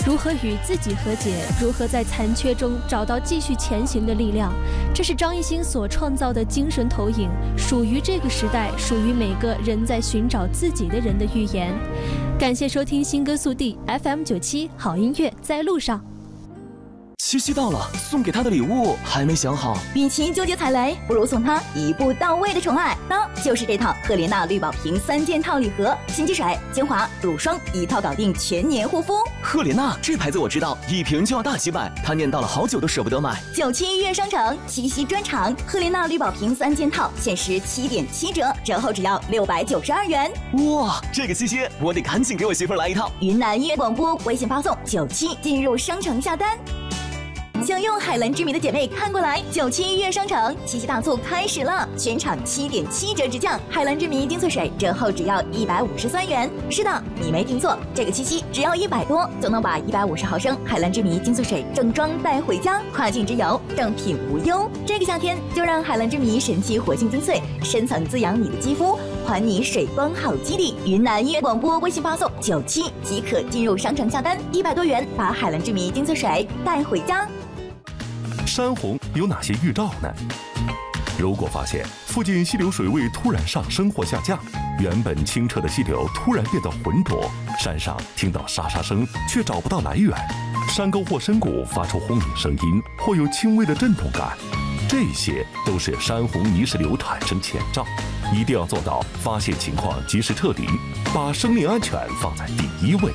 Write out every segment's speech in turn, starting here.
如何与自己和解，如何在残缺中找到继续前行的力量，这是张艺兴所创造的精神投影，属于这个时代，属于每个人在寻找自己的人的预言。感谢收听新歌速递 FM97， 好音乐在路上。 七夕到了，送给他的礼物还没想好。 与其纠结踩雷，不如送他一步到位的宠爱。那就是这套赫莲娜绿宝瓶3件套礼盒，洗洁水、精华、乳霜一套搞定全年护肤。 赫莲娜这牌子我知道，一瓶就要大几百，他念叨了好久都舍不得买。 97预约商城七夕专场，赫莲娜绿宝瓶3件套限时7.7折，折后只要692元。 哇，这个七夕我得赶紧给我媳妇来一套。 云南音乐广播微信发送97进入商城下单。想用海蓝之谜的姐妹看过来，97预约商城七夕大促开始了，全场7.7折直降，海蓝之谜精粹水折后只要153元。是的，你没听错，这个七夕只要100多就能把150毫升海蓝之谜精粹水正装带回家，跨境之游正品无忧。这个夏天就让海蓝之谜神奇活性精粹深层滋养你的肌肤，还你水光好基地。云南音乐广播微信发送97即可进入商城下单，100多元把海蓝之谜精粹水带回家。 山洪有哪些预兆呢？如果发现附近溪流水位突然上升或下降，原本清澈的溪流突然变得浑浊，山上听到沙沙声却找不到来源，山沟或深谷发出轰鸣声音，或有轻微的震动感，这些都是山洪泥石流产生前兆。一定要做到发现情况及时撤离，把生命安全放在第一位，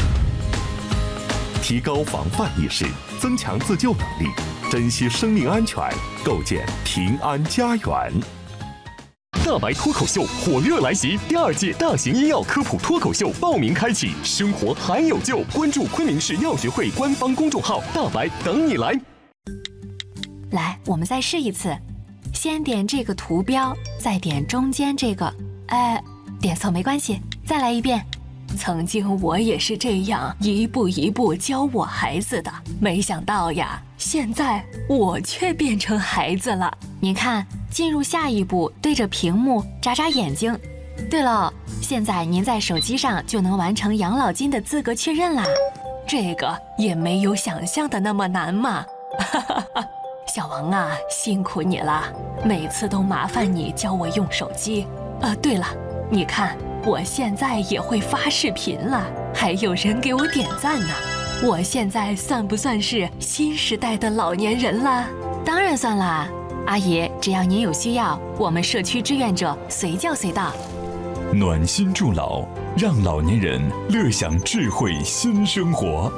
提高防范意识，增强自救能力，珍惜生命安全，构建平安家园。 大白脱口秀火热来袭，第2届大型医药科普脱口秀报名开启，生活还有救，关注昆明市药学会官方公众号，大白等你来。 来，我们再试一次，先点这个图标，再点中间这个，点错没关系，再来一遍。曾经我也是这样一步一步教我孩子的，没想到呀，现在我却变成孩子了。您看，进入下一步，对着屏幕眨眨眼睛。对了，现在您在手机上就能完成养老金的资格确认啦，这个也没有想象的那么难嘛。小王啊，辛苦你了，每次都麻烦你教我用手机。对了，你看我现在也会发视频了，还有人给我点赞呢。我现在算不算是新时代的老年人了？当然算啦，阿姨，只要您有需要，我们社区志愿者随叫随到。 暖心助老，让老年人乐享智慧新生活。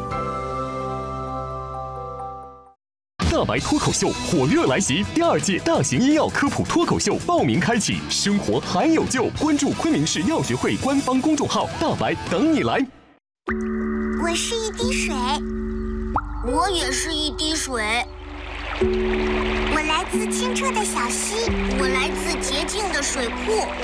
大白脱口秀火热来袭，第2届大型医药科普脱口秀报名开启，生活还有救，关注昆明市药学会官方公众号，大白等你来。 我是一滴水，我也是一滴水。我来自清澈的小溪，我来自洁净的水库。